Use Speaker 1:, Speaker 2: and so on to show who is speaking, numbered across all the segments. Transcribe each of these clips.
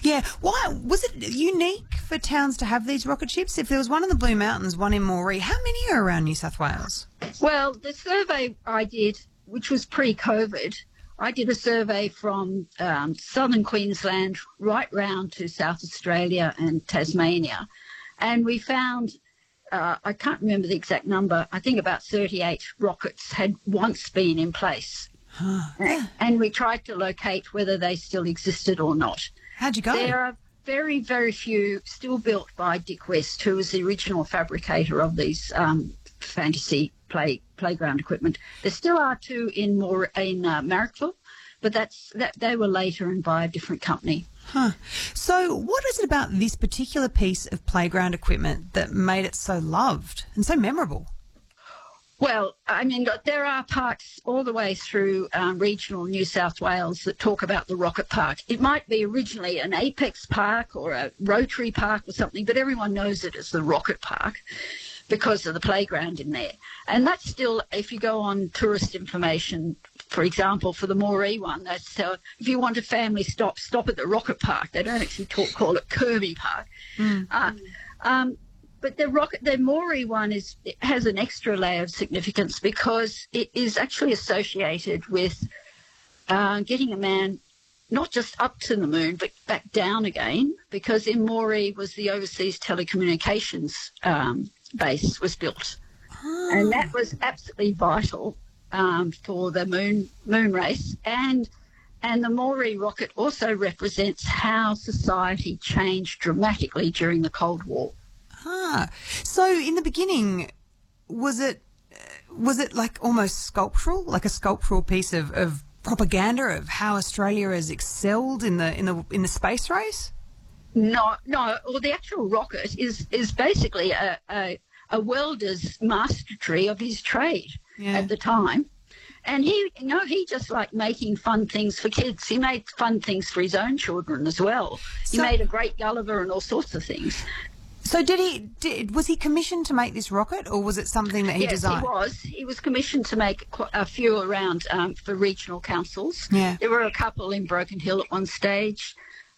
Speaker 1: Yeah. Why was it unique for towns to have these rocket ships? If there was one in the Blue Mountains, one in Moree, how many are around New South Wales?
Speaker 2: Well, the survey I did, which was pre-COVID, I did a survey from southern Queensland right round to South Australia and Tasmania, and we found, I can't remember the exact number, I think about 38 rockets had once been in place. And we tried to locate whether they still existed or not.
Speaker 1: How'd you go?
Speaker 2: There are very, very few still built by Dick West, who was the original fabricator of these fantasy playground equipment. There still are two in Marrickville, but they were later and by a different company.
Speaker 1: So what is it about this particular piece of playground equipment that made it so loved and so memorable?
Speaker 2: Well, I mean, there are parks all the way through regional New South Wales that talk about the Rocket Park. It might be originally an Apex Park or a Rotary Park or something, but everyone knows it as the Rocket Park because of the playground in there. And that's still, if you go on tourist information, for example, for the Moree one, that's if you want a family stop at the Rocket Park. They don't actually call it Kirby Park. But the Moree one has an extra layer of significance because it is actually associated with getting a man not just up to the moon but back down again, because in Moree was the overseas telecommunications base was built. And that was absolutely vital for the moon race. And the Moree rocket also represents how society changed dramatically during the Cold War.
Speaker 1: So in the beginning, was it like almost sculptural, like a sculptural piece of propaganda of how Australia has excelled in the space race?
Speaker 2: No. Well, the actual rocket is basically a welder's mastery of his trade at the time. And he just liked making fun things for kids. He made fun things for his own children as well. He made a Great Gulliver and all sorts of things.
Speaker 1: So was he commissioned to make this rocket, or was it something that he designed?
Speaker 2: Yes, he was. He was commissioned to make a few around for regional councils.
Speaker 1: Yeah.
Speaker 2: There were a couple in Broken Hill at one stage,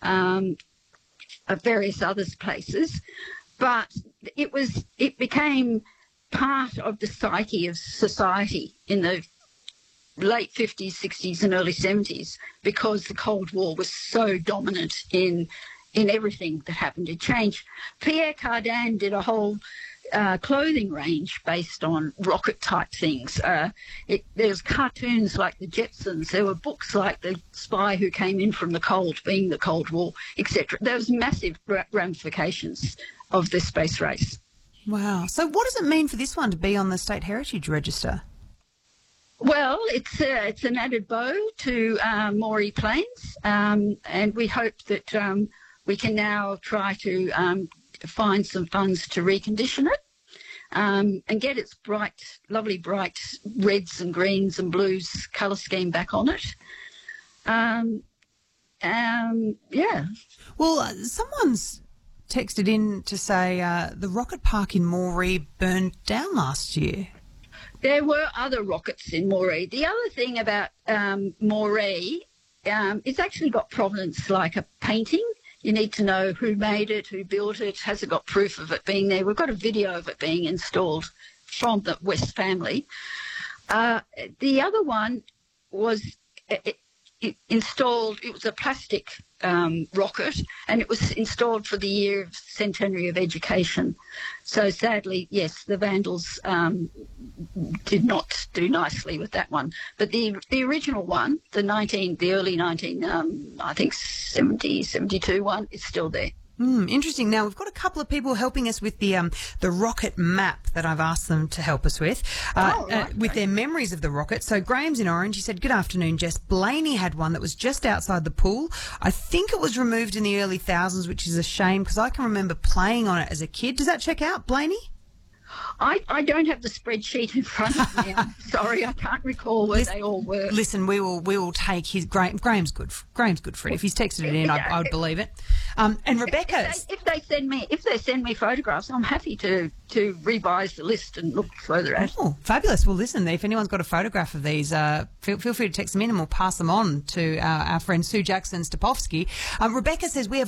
Speaker 2: various other places. But it became part of the psyche of society in the late 50s, 60s and early 70s because the Cold War was so dominant in everything that happened. It changed. Pierre Cardin did a whole clothing range based on rocket-type things. There's cartoons like the Jetsons. There were books like The Spy Who Came In From the Cold, being the Cold War, etc. There was massive ramifications of this space race.
Speaker 1: Wow. So what does it mean for this one to be on the State Heritage Register?
Speaker 2: Well, it's an added bow to Moree Plains, and we hope that we can now try to find some funds to recondition it and get its lovely bright reds and greens and blues colour scheme back on it. Yeah.
Speaker 1: Well, someone's texted in to say the rocket park in Moree burned down last year.
Speaker 2: There were other rockets in Moree. The other thing about Moree, it's actually got provenance like a painting. You need to know who made it, who built it, has it got proof of it being there. We've got a video of it being installed from the West family. The other one was installed, it was a plastic rocket, and it was installed for the year of centenary of education. So sadly, yes, the Vandals did not do nicely with that one. But the original one, the early 70, 72 one, is still there.
Speaker 1: Interesting. Now, we've got a couple of people helping us with the rocket map that I've asked them to help us with, with their memories of the rocket. So Graham's in Orange. He said, "Good afternoon, Jess. Blaney had one that was just outside the pool. I think it was removed in the early thousands, which is a shame because I can remember playing on it as a kid." Does that check out, Blaney?
Speaker 2: I don't have the spreadsheet in front of me. I'm sorry, I can't recall where they all were.
Speaker 1: Listen, we will take his Graham's good. Graham's good for it. If he's texted it in, I would believe it. And Rebecca,
Speaker 2: if they send me photographs, I'm happy to revise the list and look further at.
Speaker 1: Oh, fabulous! Well, listen, if anyone's got a photograph of these, feel free to text them in, and we'll pass them on to our friend Sue Jackson Stopofsky. Rebecca says we have